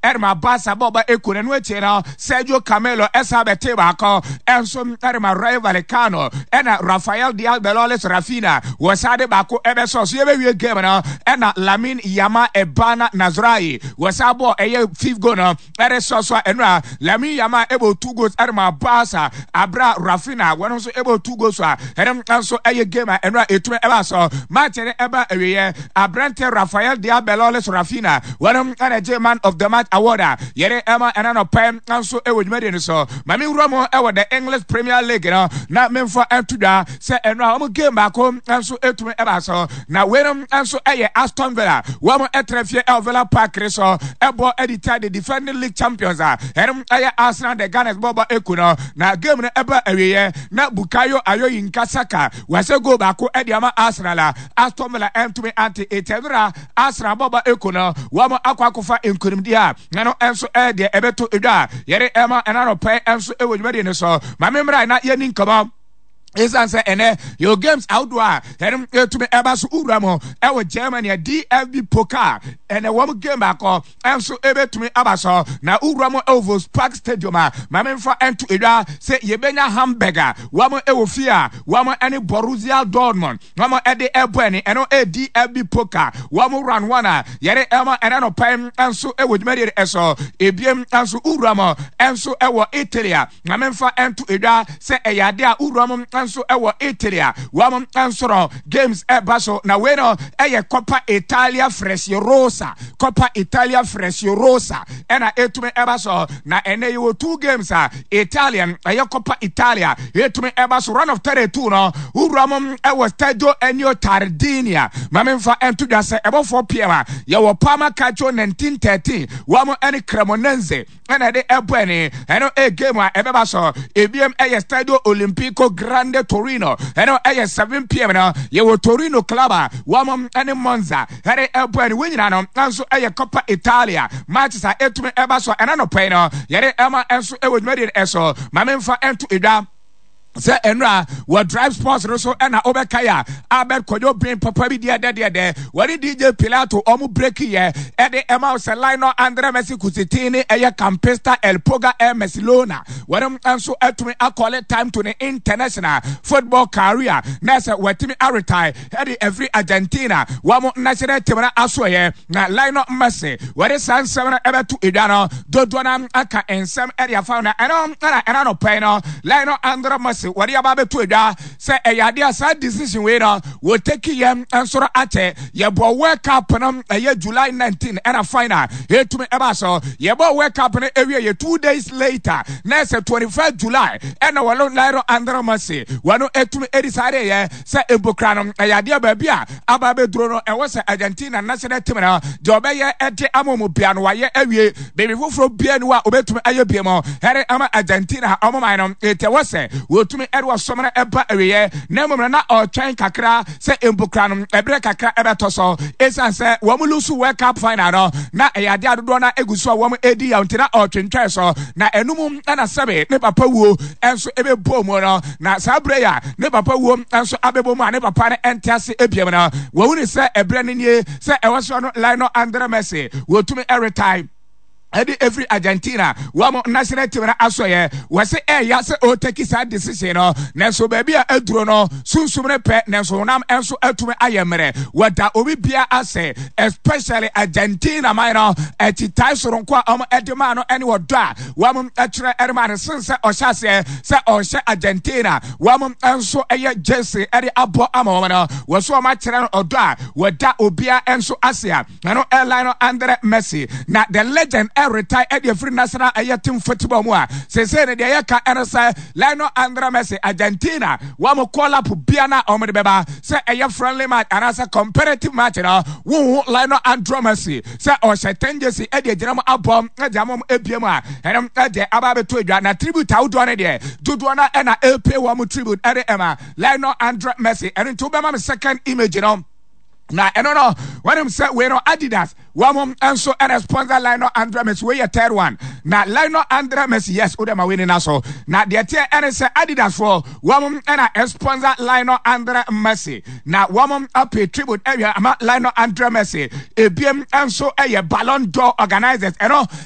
Erma Basa Boba Ekunen Wechino, Sergio Camelo, Esabete Bako, Ensom Erma Ray Valecano, Ena Rafael Dial Beloles Rafina, Wasade Bako Ebesos, Yebe Gemana, Ena Lamin Yama Ebana Nazrai, Wasabo Eye Fifth Gono, Eresosa Enra, Lamin Yama able 2 goals, Erma Basa, Abra Rafina, one also able 2 goals, Erem also Eye Gamer, Enra Etume Ebaso, Martin Eba Eye, Abrante Rafael Dial Beloles Rafina, one and a German of the Match Award, Yere Emma and an Pen, also Ewood Medin so, Mami Romo Ewa the English Premier League, not meant for Entuda, say and Ramu game back home, and so Etume Ebaso, now when and so Aston Villa, Wamo Etrefia Elvela Park Reso, Ebo edited the defending league champions, and Arsenal the Gunners Boba Ekuno, now game Eba area, na Bukayo Ayo in Kasaka, was a go back Ediama Arsenal, Aston Villa Entume anti Etevra, Arsenal Boba Ekuno, Wamo Aquacofa in Kurumdia, Nano Enso Edia Ebeto Ida, Yere Emma and Ano Pay Enso Ewood Medin so, my memory not yenin come up. Is answer your games outdoor and to me Ebas Uramo our Germany DFB Poker and a woman game back and so able to me Abaso now Uramo Ovos Park Stadium my men for and to Ida say Yebena Hamburger Wamo Ewofia Wamo any Borussia Dortmund Wamo Eddie Ebweni and no DFB Poker Wamo run one Yere Emma and Ano Pam and so Ewood Medi Eso Ebiem and so Uramo and so Ewa Italia my men for and to Ida say a Yadia Uramo so ewo Italia wam ansoro games baso na weno Coppa Italia Frecciorosa ena etume ebaso na ene yo 2 games Italian Coppa Italia etume ebaso run of 32 no uramom ewo Stadio Ennio Tardinia mamemfa entu da se ebo 4 pm yewo Parma Calcio 1913 wam ene Cremonense ena de ebweni eno game ebebaso ebiem Stadio Olimpico Grande Torino eno 7 pm no yewo Torino club wam ene Monza ere ebweni winyina no anso Coppa Italia matches etume ebaso ena no pay no yere ema enso ewo dwede eso mamemfa entu ida say enra what drive sports so na obekaya abet kojo brain papa bi de what DJ Pilato omu break here e de ema say Lionel Andre Messi kusitini Campesta El Poga Barcelona when so etumi call it time to the international football career na say wetimi retire e every Argentina wamo national team na asoye na Lionel Messi what is san 7 ebetu idano dodona aka ensem e dia fa na eno no pay no Lionel Andre Messi what you about to da say a yadia sad decision we no will take him and sort of ate ye bo World Cup no July 19 and a final here to me ebaso ye bo World Cup no area 2 days later next 25 July and our Lionel Andre Messi wano etumi edisare ye say ebokrano yadia babia ababe dro no e was Argentina national team no jobe ye ede amomo bia no waye awie baby foforo bia no a obetumi aye bia mo here ama Argentina amomai no ete was wotumi Edward Somana eba area nemom na o twen kakra se embukra ebre kakra ebetoso esan se wamulusu World Cup final no na eyade adodo na egusu a wam edi ya ntina o twentwe so na enum na sebe ne papa wuo enso ebe bomu no na sabre ya ne papa wuo enso abebo mu ne papa ne entiase ebiem no wawuni se ebre ne nie se ewoso no Lionel Andre Messi wotumi retire every Argentina wamo national team na asoye wase ya se o take side decision no nenso ba bia aduro no sunsumre pe nenso nam enso atume ayemre wada obi bia ase especially Argentina minor etitai soronko edema no ene woda wamo atre erman sense o hyase se o hye Argentina wamo enso jersey ede abo amamo no waso ma kire oda wada obia enso asia no Lionel Andre Messi na the legend retire at the free national team football mua say ne de yaka ensa Lionel Andre Messi Argentina wamo call up biana omede beba say friendly match and as a competitive match na wo Lionel Andre Messi say o shetenjesi e de ginam abom e jamom ebiem a enam e de ababe to edwa na tribute awdo ne de dodo na e na LP wamo tribute e de ema Lionel Andre Messi and to be my second image no na no when him say we no Adidas wamom enso and sponsor Lionel Andre Messi we your third one na Lionel Andre Messi yes udema winning aso na de tie and say Adidas for wamom and sponsor Lionel Andre Messi na wamom up a tribute area ama Lionel Andre Messi ebiem enso Ballon d'Or organizers